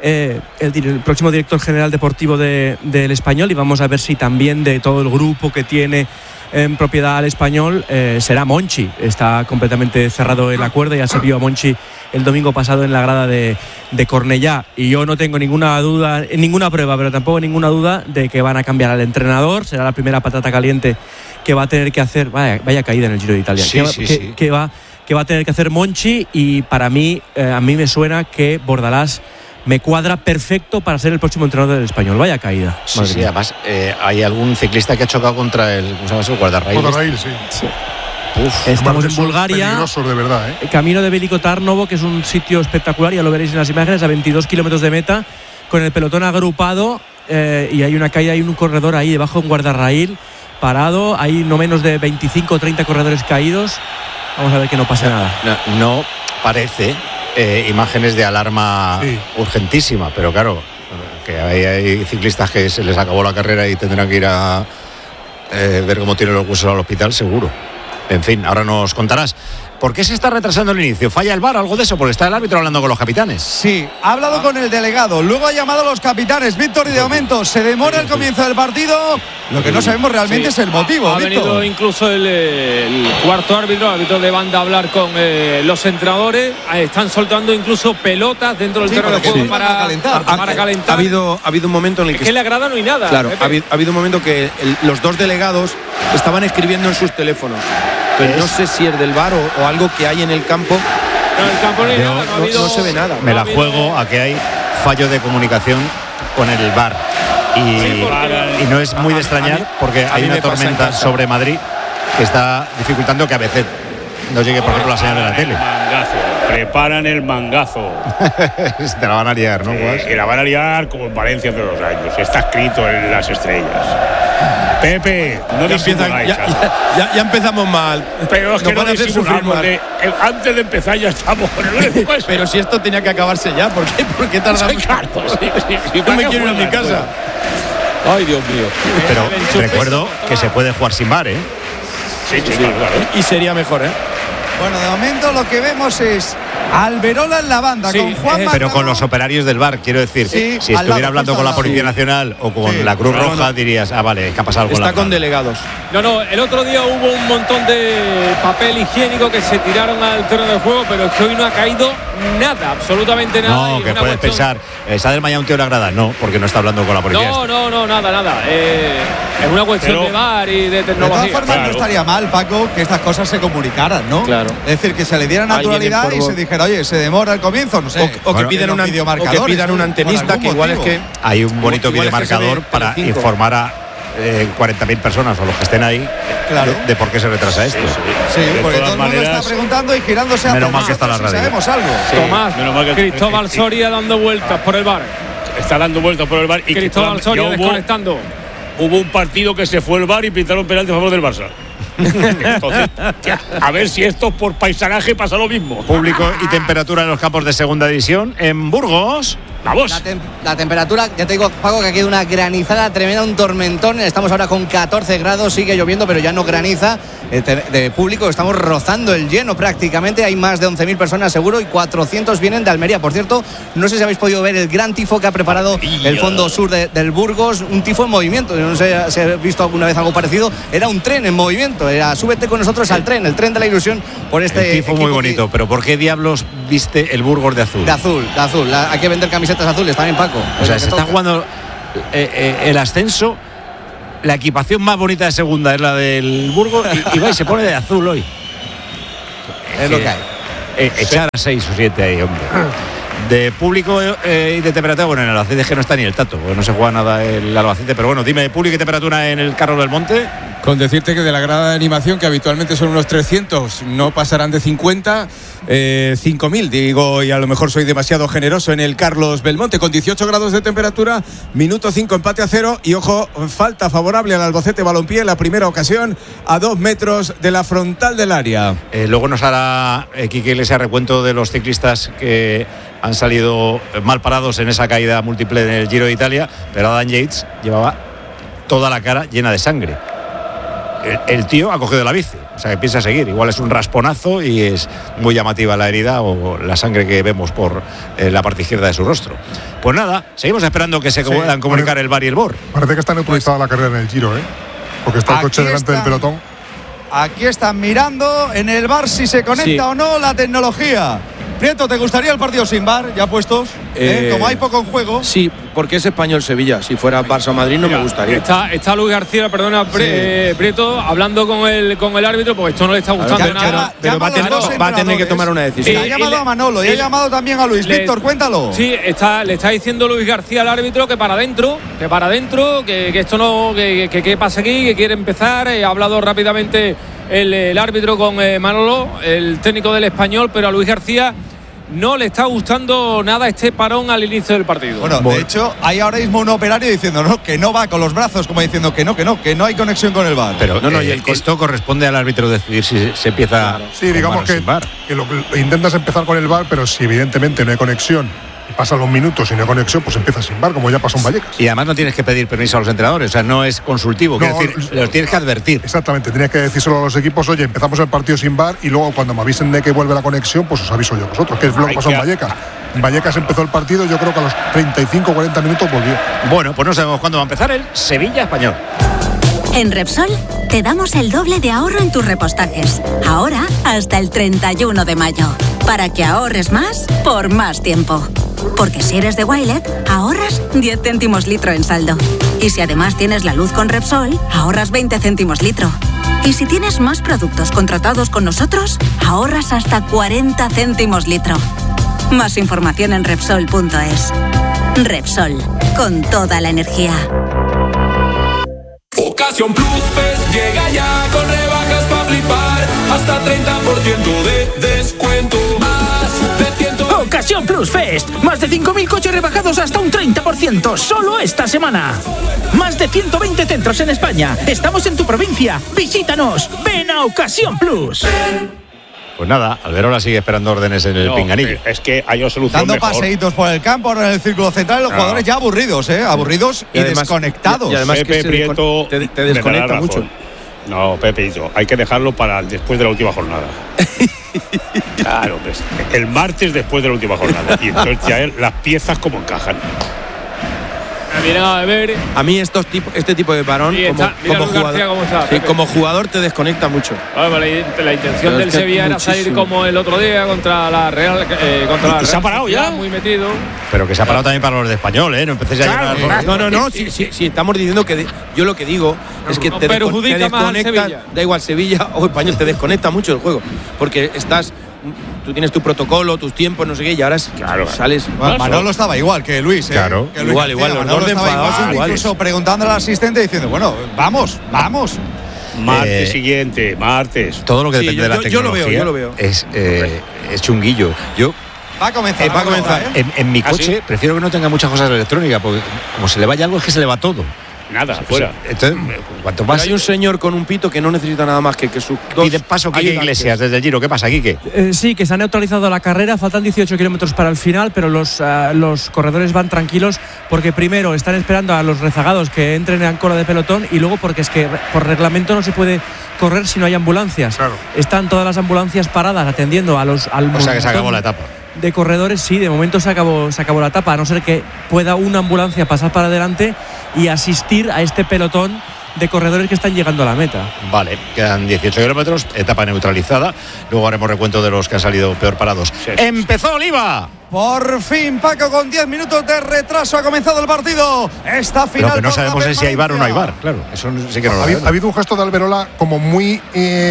Speaker 3: el próximo director general deportivo del Español, y vamos a ver si también de todo el grupo que tiene en propiedad al Español será Monchi. Está completamente cerrado el acuerdo. Ya se vio a Monchi el domingo pasado en la grada de Cornellá, y yo no tengo ninguna duda, ninguna prueba, pero tampoco ninguna duda de que van a cambiar al entrenador. Será la primera patata caliente que va a tener que hacer, vaya caída en el Giro de Italia, que va a tener que hacer Monchi. Y para mí, a mí me suena que Bordalás me cuadra perfecto para ser el próximo entrenador del Español. Vaya caída.
Speaker 4: Sí, además hay algún ciclista que ha chocado contra el, ¿cómo se llama eso? Guardarraíl.
Speaker 3: Sí. Estamos en Bulgaria,
Speaker 5: peligrosos de verdad,
Speaker 3: camino de Veliko Tarnovo, que es un sitio espectacular, ya lo veréis en las imágenes, a 22 kilómetros de meta, con el pelotón agrupado, y hay una caída, hay un corredor ahí debajo, un guardarraíl parado, hay no menos de 25 o 30 corredores caídos. Vamos a ver que no pase nada.
Speaker 4: No parece imágenes de alarma urgentísima, pero claro, que hay ciclistas que se les acabó la carrera y tendrán que ir a ver cómo tienen los huesos al hospital, seguro. En fin, ahora nos contarás. ¿Por qué se está retrasando el inicio? ¿Falla el VAR o algo de eso? Porque está el árbitro hablando con los capitanes.
Speaker 28: Sí, ha hablado con el delegado, luego ha llamado a los capitanes, Víctor, y de momento se demora el comienzo del partido. Lo que no sabemos realmente es el motivo,
Speaker 29: Ha
Speaker 28: Víctor.
Speaker 29: venido incluso el cuarto árbitro, el árbitro de banda, a hablar con los entrenadores. Están soltando incluso pelotas dentro del terreno de juego para calentar.
Speaker 20: Ha habido un momento en el
Speaker 29: que en la grada no hay nada.
Speaker 20: Claro, ha habido un momento que los dos delegados estaban escribiendo en sus teléfonos. No sé si es del VAR o algo que hay en el campo.
Speaker 29: No, en el campo no hay nada,
Speaker 20: no se ve nada.
Speaker 4: Me la juego a que hay fallo de comunicación con el VAR. Y no es muy de extrañar, porque hay una tormenta sobre Madrid que está dificultando que a veces no llegue, por ejemplo, la señal de la tele.
Speaker 26: Preparan el mangazo.
Speaker 4: Te la van a liar, ¿no?
Speaker 26: Y la van a liar como en Valencia hace 2 años. Está escrito en las estrellas. Pepe, no disimuláis.
Speaker 20: Ya empezamos mal.
Speaker 26: Pero es que no disimulamos. Antes de empezar ya estamos.
Speaker 20: Pero si esto tenía que acabarse ya, ¿por qué tardamos?
Speaker 26: Yo
Speaker 20: me quiero ir a mi casa.
Speaker 29: Ay, Dios mío.
Speaker 4: Pero recuerdo que se puede jugar sin VAR, ¿eh?
Speaker 26: Sí, claro.
Speaker 20: Y sería mejor, ¿eh?
Speaker 28: Bueno, de momento lo que vemos es Alberola en la banda, con Juan
Speaker 4: pero con los operarios del VAR, quiero decir, si estuviera hablando con la Policía Nacional o con la Cruz Roja, dirías, vale, ¿qué ha pasado con la
Speaker 20: Está con delegados.
Speaker 29: No, el otro día hubo un montón de papel higiénico que se tiraron al terreno de juego, pero es que hoy no ha caído nada, absolutamente nada.
Speaker 4: No, que puedes pensar, ¿está del mañana un tío de la grada? No, porque no está hablando con la policía.
Speaker 29: No, nada. Es una cuestión de VAR y de tecnología.
Speaker 28: De todas formas, no estaría mal, Paco, que estas cosas se comunicaran, ¿no?
Speaker 20: Claro.
Speaker 28: Es decir, que se le diera naturalidad y se dijera, oye, se demora el comienzo, no sé.
Speaker 20: O que pidan un antenista, que igual es que
Speaker 4: hay un bonito videomarcador para informar a 40.000 personas o los que estén ahí de por qué se retrasa esto.
Speaker 28: Sí, porque todo el mundo está preguntando y girándose a
Speaker 4: menos mal que está la radio.
Speaker 28: Sabemos algo.
Speaker 29: Tomás, Cristóbal Soria dando vueltas por el VAR.
Speaker 26: Está dando vueltas por el VAR. Y
Speaker 29: Cristóbal Soria desconectando.
Speaker 26: Hubo un partido que se fue el VAR y pintaron penalti a favor del Barça. Entonces, a ver si esto por paisanaje pasa lo mismo.
Speaker 4: Público y temperatura en los campos de segunda división. En Burgos.
Speaker 26: Vamos.
Speaker 1: La temperatura, ya te digo, Paco, que ha quedado una granizada tremenda, un tormentón. Estamos ahora con 14 grados, sigue lloviendo, pero ya no graniza. De público, estamos rozando el lleno prácticamente. Hay más de 11.000 personas seguro y 400 vienen de Almería. Por cierto, no sé si habéis podido ver el gran tifo que ha preparado el Fondo Sur del Burgos. Un tifo en movimiento. No sé si habéis visto alguna vez algo parecido. Era un tren en movimiento. Era súbete con nosotros al tren, el tren de la ilusión por este
Speaker 4: el tifo muy bonito. Pero ¿por qué diablos viste el Burgos de azul?
Speaker 1: De azul. Hay que vender camisetas azules también, Paco.
Speaker 4: O sea, se está jugando el ascenso. La equipación más bonita de segunda es la del Burgos y va y se pone de azul hoy.
Speaker 1: Es lo que hay.
Speaker 4: Echar a 6 o 7 ahí, hombre. De público y de temperatura, bueno, en el Albacete es que no está ni el tato, porque no se juega nada el Albacete, pero bueno, dime, público y temperatura en el Carlos Belmonte.
Speaker 27: Con decirte que de la grada de animación, que habitualmente son unos 300, no pasarán de 50, 5.000, digo, y a lo mejor soy demasiado generoso en el Carlos Belmonte, con 18 grados de temperatura, minuto 5, empate a 0, y ojo, falta favorable al Albacete Balompié en la primera ocasión, a 2 metros de la frontal del área.
Speaker 4: Luego nos hará Quique Iglesias recuento de los ciclistas que han salido mal parados en esa caída múltiple en el Giro de Italia, pero Adam Yates llevaba toda la cara llena de sangre. El tío ha cogido la bici, o sea que piensa seguir. Igual es un rasponazo y es muy llamativa la herida o la sangre que vemos por la parte izquierda de su rostro. Pues nada, seguimos esperando que se puedan comunicar el VAR y el BOR.
Speaker 5: Parece que está neutralizada la carrera en el Giro, porque está el coche delante del pelotón.
Speaker 28: Aquí están mirando en el VAR si se conecta o no la tecnología. Prieto, ¿te gustaría el partido sin VAR, ya puestos? Como hay poco en juego.
Speaker 3: Sí, porque es Español-Sevilla. Si fuera Barça-Madrid no me gustaría.
Speaker 29: Está Luis García, perdona, Prieto, hablando con el árbitro, porque esto no le está gustando nada.
Speaker 3: Pero va a tener que tomar una decisión.
Speaker 28: Ha llamado a Manolo y ha llamado también a Luis. Víctor, cuéntalo.
Speaker 29: Sí, le está diciendo Luis García al árbitro que para adentro, que esto no, que pasa aquí, que quiere empezar. Ha hablado rápidamente el árbitro con Manolo, el técnico del Español, pero a Luis García no le está gustando nada este parón al inicio del partido.
Speaker 28: Bueno, de hecho, hay ahora mismo un operario diciendo que no va con los brazos, como diciendo que no hay conexión con el VAR.
Speaker 4: Pero esto corresponde al árbitro decidir si se empieza.
Speaker 5: Sí, digamos que intentas empezar con el VAR, pero si evidentemente no hay conexión y pasan los minutos y no hay conexión, pues empieza sin VAR, como ya pasó en Vallecas.
Speaker 4: Y además no tienes que pedir permiso a los entrenadores, o sea, no es consultivo, quiero decir, los tienes que advertir.
Speaker 5: Exactamente, tienes que decírselo a los equipos, oye, empezamos el partido sin VAR y luego cuando me avisen de que vuelve la conexión, pues os aviso yo a vosotros, que es lo que pasó en Vallecas. En Vallecas empezó el partido, yo creo que a los 35 o 40 minutos volvió.
Speaker 4: Bueno, pues no sabemos cuándo va a empezar el Sevilla-Español.
Speaker 21: En Repsol te damos el doble de ahorro en tus repostajes. Ahora hasta el 31 de mayo. Para que ahorres más por más tiempo. Porque si eres de Wilet, ahorras 10 céntimos litro en saldo. Y si además tienes la luz con Repsol, ahorras 20 céntimos litro. Y si tienes más productos contratados con nosotros, ahorras hasta 40 céntimos litro. Más información en Repsol.es. Repsol, con toda la energía.
Speaker 6: Ocasión Plus Fest llega ya con rebajas para flipar. Hasta 30% de descuento. Más de 100.
Speaker 9: Ocasión Plus Fest. Más de 5.000 coches rebajados hasta un 30%. Solo esta semana. Más de 120 centros en España. Estamos en tu provincia. Visítanos. Ven a Ocasión Plus.
Speaker 4: Pues nada, Alberola sigue esperando órdenes en el pinganillo.
Speaker 26: Es que hay una solución
Speaker 28: dando
Speaker 26: mejor.
Speaker 28: Paseitos por el campo, ahora en el círculo central, los jugadores ya aburridos, aburridos y además, desconectados.
Speaker 26: Y además Pepe Prieto
Speaker 3: te desconecta mucho.
Speaker 26: No, Pepe, hay que dejarlo para después de la última jornada. Claro, pues, el martes después de la última jornada. Y entonces ya las piezas como encajan.
Speaker 29: A ver.
Speaker 3: A mí este tipo de parón como jugador te desconecta mucho.
Speaker 29: La intención del Sevilla era salir como el otro día contra la Real.
Speaker 26: ¿Y se ha parado ya?
Speaker 29: Muy metido.
Speaker 4: Pero que se ha parado también para los de Español, No empecéis a llevar.
Speaker 3: No. Sí, estamos diciendo que yo lo que digo es que te desconecta. Da igual Sevilla o Español, te desconecta mucho el juego. Porque tú tienes tu protocolo, tus tiempos, no sé qué, y ahora sales.
Speaker 28: Manolo estaba igual que Luis,
Speaker 4: Claro.
Speaker 28: Que Luis
Speaker 3: igual. Los dos enfadados igual.
Speaker 28: Incluso preguntando al asistente diciendo, bueno, vamos.
Speaker 26: Martes siguiente, martes.
Speaker 4: Todo lo que depende de la tecnología.
Speaker 3: Yo lo veo.
Speaker 4: Es chunguillo.
Speaker 28: Va a comenzar.
Speaker 4: En mi coche prefiero que no tenga muchas cosas electrónicas, porque como se le vaya algo es que se le va todo.
Speaker 26: Nada, fuera.
Speaker 4: Entonces, cuanto más.
Speaker 10: Hay un señor con un pito que no necesita nada más que sus dos.
Speaker 4: Pide paso Quique Iglesias desde el Giro. ¿Qué pasa, Quique?
Speaker 3: Sí, que se ha neutralizado la carrera. Faltan 18 kilómetros para el final, pero los corredores van tranquilos porque primero están esperando a los rezagados que entren en cola de pelotón y luego porque es que por reglamento no se puede correr si no hay ambulancias.
Speaker 5: Claro.
Speaker 3: Están todas las ambulancias paradas atendiendo al
Speaker 4: O sea que se acabó la etapa.
Speaker 3: De corredores, sí, de momento se acabó la etapa, a no ser que pueda una ambulancia pasar para adelante y asistir a este pelotón de corredores que están llegando a la meta.
Speaker 4: Vale, quedan 18 kilómetros, etapa neutralizada. Luego haremos recuento de los que han salido peor parados. Sí. ¡Empezó Oliva!
Speaker 28: Por fin, Paco, con 10 minutos de retraso ha comenzado el partido. Esta final.
Speaker 4: Pero que no sabemos si hay VAR o no hay VAR, claro. Eso sí que no lo
Speaker 5: ha habido un gesto de Alberola como muy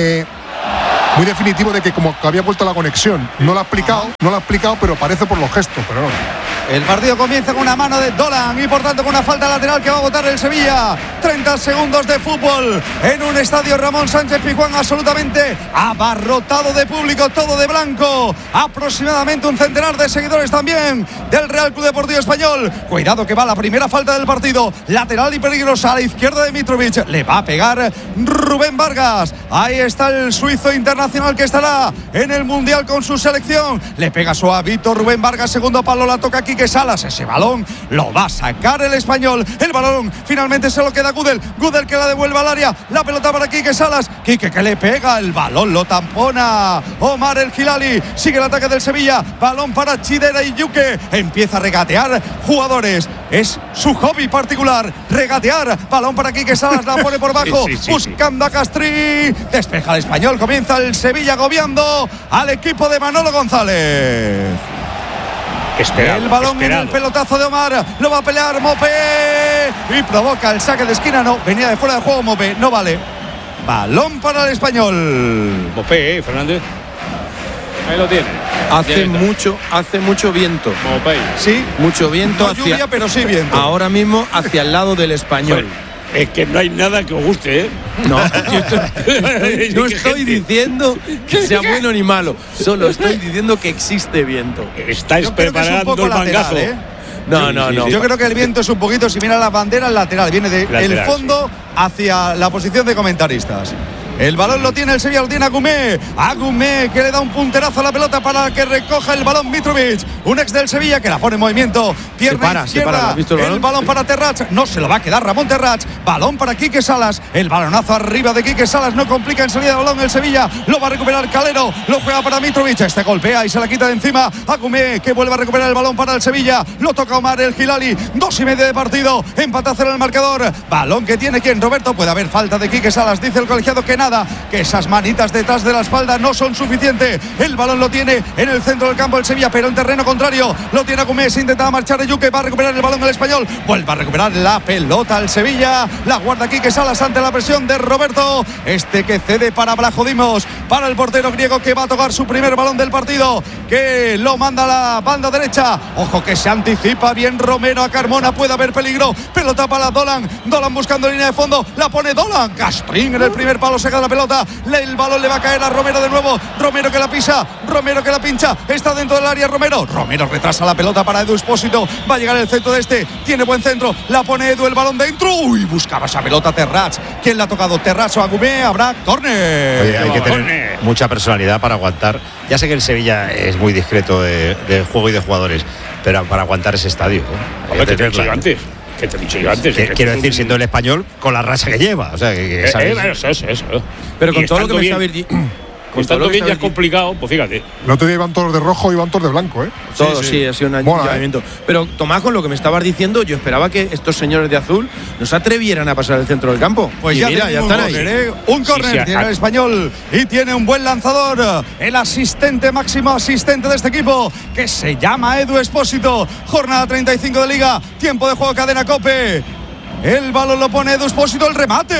Speaker 5: definitivo de que como que había vuelto la conexión. No lo ha explicado, pero parece por los gestos, pero no.
Speaker 28: El partido comienza con una mano de Dolan y por tanto con una falta lateral que va a votar el Sevilla. 30 segundos de fútbol en un estadio Ramón Sánchez Pizjuán absolutamente abarrotado de público, todo de blanco. Aproximadamente un centenar de seguidores también del Real Club Deportivo Español. Cuidado que va la primera falta del partido. Lateral y peligrosa a la izquierda de Mitrovic. Le va a pegar Rubén Vargas. Ahí está el suizo internacional que estará en el Mundial con su selección. Le pega suavito Rubén Vargas. Segundo palo la toca Quique Salas. Ese balón lo va a sacar el español. El balón finalmente se lo queda Gudel que la devuelve al área. La pelota para Quique Salas. Quique que le pega. El balón lo tampona Omar El Hilali. Sigue el ataque del Sevilla. Balón para Chidera y Yuque. Empieza a regatear jugadores. Es su hobby particular. Regatear. Balón para Quique Salas. La pone por bajo. Buscando a Castrí. Despeja el español. Comienza el Sevilla agobiando al equipo de Manolo González. El balón viene el pelotazo de Omar. Lo va a pelear Mopé. Y provoca el saque de esquina. No, venía de fuera de juego Mopé. No vale. Balón para el español.
Speaker 26: Mopé, Fernández.
Speaker 29: Ahí lo tiene.
Speaker 10: Hace mucho viento.
Speaker 29: Mopé.
Speaker 28: Sí.
Speaker 10: Mucho viento.
Speaker 28: No lluvia, pero sí viento.
Speaker 10: Ahora mismo hacia el lado del español.
Speaker 26: Es que no hay nada que os guste, ¿eh?
Speaker 10: No, no estoy diciendo que sea bueno ni malo. Solo estoy diciendo que existe viento.
Speaker 26: Estáis preparando el mangazo.
Speaker 10: No.
Speaker 28: Yo creo que el viento es un poquito, si mira la bandera, lateral. Viene del fondo hacia la posición de comentaristas. El balón lo tiene el Sevilla, lo tiene Agumé. Agumé que le da un punterazo a la pelota para que recoja el balón Mitrovic. Un ex del Sevilla que la pone en movimiento. Pierna izquierda. El balón para Terrats. No se lo va a quedar Ramón Terrats. Balón para Quique Salas. El balonazo arriba de Quique Salas. No complica en salida de balón el Sevilla. Lo va a recuperar Calero. Lo juega para Mitrovic. Este golpea y se la quita de encima. Agumé que vuelve a recuperar el balón para el Sevilla. Lo toca Omar El Hilali. 2:30 de partido. Empata a 0 en el marcador. Balón que tiene quien Roberto. Puede haber falta de Quique Salas. Dice el colegiado que nada. Que esas manitas detrás de la espalda no son suficientes. El balón lo tiene en el centro del campo el Sevilla, pero en terreno contrario lo tiene Agumé. Se intenta marchar de Yuque. Va a recuperar el balón el español. Vuelve a recuperar la pelota el Sevilla. La guarda Quique Salas ante la presión de Roberto. Este que cede para Blachodimos. Para el portero griego que va a tocar su primer balón del partido. Que lo manda a la banda derecha. Ojo que se anticipa bien Romero a Carmona. Puede haber peligro. Pelota para Dolan. Dolan buscando línea de fondo. La pone Dolan. Castrín en el primer palo. Saca la pelota. El balón le va a caer a Romero de nuevo. Romero que la pisa. Romero que la pincha. Está dentro del área Romero. Romero retrasa la pelota para Edu Espósito. Va a llegar el centro de este. Tiene buen centro. La pone Edu, el balón dentro. Uy, buscaba esa pelota Terrats. ¿Quién la ha tocado? Terrats o Agumé. Habrá córner.
Speaker 4: Oye, hay que tener mucha personalidad para aguantar. Ya sé que el Sevilla es muy discreto de juego y de jugadores, pero para aguantar ese estadio.
Speaker 26: ¿Qué te he dicho yo antes? ¿Qué te he dicho yo antes?
Speaker 4: Quiero decir, siendo el español con la racha que lleva. O sea,
Speaker 26: eso.
Speaker 10: Pero con todo lo que me está diciendo.
Speaker 26: Estando bien ya es complicado, pues fíjate.
Speaker 5: El otro día iban todos de rojo y iban todos de blanco, ¿eh?
Speaker 10: Todos, sí, ha sido un llamamiento. Pero Tomás, con lo que me estabas diciendo, yo esperaba que estos señores de azul no se atrevieran a pasar el centro del campo.
Speaker 28: Pues
Speaker 10: y
Speaker 28: ya
Speaker 10: están ahí.
Speaker 28: Un córner tiene el español y tiene un buen lanzador. El asistente, máximo asistente de este equipo, que se llama Edu Espósito. Jornada 35 de Liga. Tiempo de juego, cadena COPE. El balón lo pone Edu Espósito, el remate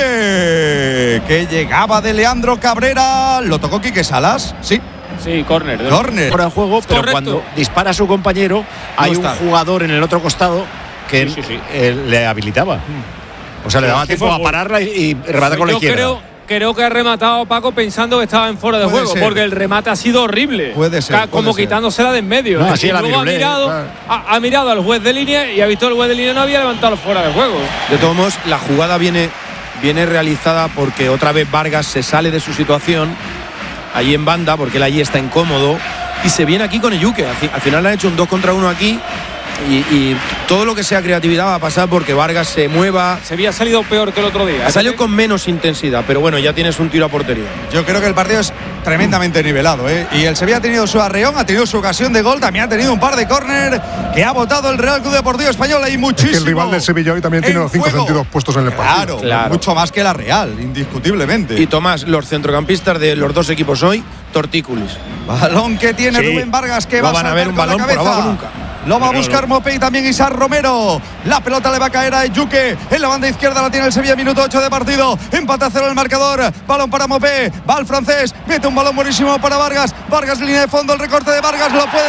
Speaker 28: que llegaba de Leandro Cabrera. ¿Lo tocó Quique Salas? Sí.
Speaker 29: Sí, córner.
Speaker 4: Córner. Fuera de juego, pero cuando dispara a su compañero, hay un jugador en el otro costado que le habilitaba. O sea, le daba tiempo a pararla y remata con la izquierda.
Speaker 29: Yo creo creo que ha rematado Paco pensando que estaba en fuera de juego, porque el remate ha sido horrible.
Speaker 28: Puede ser.
Speaker 29: Como quitándosela de en medio.
Speaker 4: No, así
Speaker 29: y luego ha mirado al juez de línea y ha visto el juez de línea no había levantado fuera de juego.
Speaker 10: De todos modos, la jugada viene realizada porque otra vez Vargas se sale de su situación allí en banda, porque él allí está incómodo y se viene aquí con Eyuke. Al final han hecho un 2 contra 1 aquí. Y todo lo que sea creatividad va a pasar porque Vargas se mueva.
Speaker 29: Se había salido peor que el otro día.
Speaker 10: Ha salido con menos intensidad, pero bueno, ya tienes un tiro a portería.
Speaker 28: Yo creo que el partido es tremendamente nivelado, ¿eh? Y el Sevilla ha tenido su arreón, ha tenido su ocasión de gol, también ha tenido un par de córner que ha votado el Real Club Deportivo Español. Hay muchísimo.
Speaker 5: Es que el rival del Sevilla hoy también tiene los 5 sentidos puestos en el partido.
Speaker 28: Claro, mucho más que la Real, indiscutiblemente.
Speaker 10: Y Tomás, los centrocampistas de los dos equipos hoy, tortícolis.
Speaker 28: Balón que tiene Rubén Vargas, que va a
Speaker 10: van a ver un balón por abajo nunca.
Speaker 28: Lo va a buscar Mopé y también Isar Romero. La pelota le va a caer a Eyuke. En la banda izquierda la tiene el Sevilla, minuto 8 de partido. Empate a 0 el marcador. Balón para Mopé. Va el francés. Mete un balón buenísimo para Vargas. Vargas, línea de fondo. El recorte de Vargas lo puede